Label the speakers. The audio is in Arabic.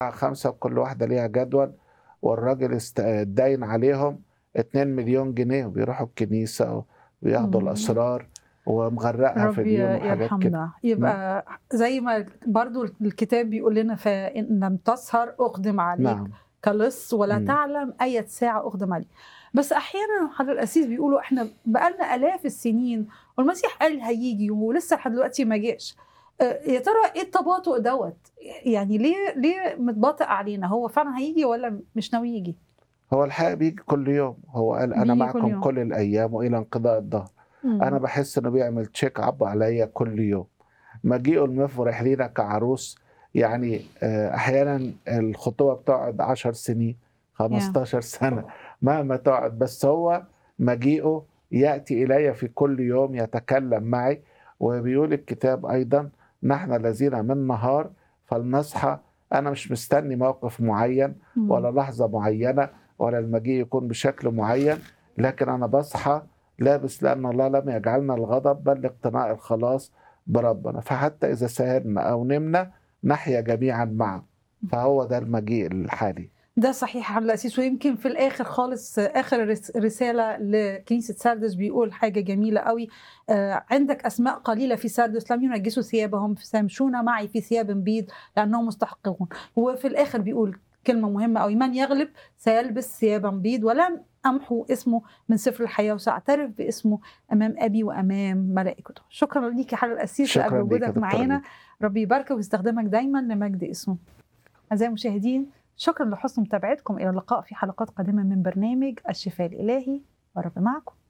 Speaker 1: 5 وكل واحدة ليها جدول، والراجل اتداين عليهم 2 مليون جنيه وبيروحوا الكنيسة وبياخدوا
Speaker 2: إمم.
Speaker 1: الأسرار ومغرقها في
Speaker 2: ربي
Speaker 1: ديون وحاجات كده.
Speaker 2: يرحمنا. يبقى زي ما برضه الكتاب بيقول لنا: فإن لم تسهر أقدم عليك
Speaker 1: نعم.
Speaker 2: كلص ولا
Speaker 1: إمم.
Speaker 2: تعلم أية ساعة أقدم عليك. بس أحيانًا حضرة القسيس بيقولوا إحنا بقى لنا آلاف السنين والمسيح قال هييجي ولسه لحد دلوقتي ما جاش. يا ترى إيه التباطؤ دوّة؟ يعني ليه متباطئ علينا؟ هو فعلًا هييجي والّا مش ناوي ييجي؟
Speaker 1: هو الحقيقة بييجي كل يوم، هو قال أنا
Speaker 2: بييجي كل
Speaker 1: معكم
Speaker 2: يوم.
Speaker 1: كل الأيام وإلى انقضاء الدهر. أنا
Speaker 2: إمم.
Speaker 1: باحس إنه بيعمل check up عليّا كل يوم. مجيئه المفرح لينا كعروس، يعني أحيانًا الخطوبة بتقعد 10 سنين،
Speaker 2: ياه!
Speaker 1: 15 سنة، مهما تقعد، بس هو مجيئه يأتي إلي في كل يوم يتكلم معي، وبيقول الكتاب أيضًا: نحن الذين من نهار فلنصحى. أنا مش مستني موقف معين
Speaker 2: إمم.
Speaker 1: ولا لحظة معينة ولا المجيء يكون بشكل معين، لكن أنا باصحى لابس، لأن الله لم يجعلنا الغضب بل لاقتناء الخلاص بربنا، فحتى إذا سهرنا أو نمنا نحيا جميعا معا. فهو ده المجيء الحالي.
Speaker 2: ده صحيح يا عبد القسيس. ويمكن في الآخر خالص آخر رسالة لكنيسة ساردس بيقول حاجة جميلة قوي: عندك أسماء قليلة في ساردس لم ينجسوا ثيابهم فسيمشون معي في ثياب بيض لأنهم مستحقون. وفي الآخر بيقول كلمة مهمة قوي: من يغلب سيلبس ثيابا بيض ولم أمحو اسمه من سفر الحياة وسأعترف باسمه أمام أبي وأمام ملائكته. شكرا ليك يا حضرة القسيس لأجل
Speaker 1: شكرا ليك يا
Speaker 2: وجودك
Speaker 1: دكتورة
Speaker 2: معانا.
Speaker 1: ميدو.
Speaker 2: ربي يباركك ويستخدمك دايما لمجد اسمه. أعزائي المشاهدين، شكرا لحسن متابعتكم. إلى اللقاء في حلقات قادمة من برنامج الشفاء الإلهي، والرب معكم.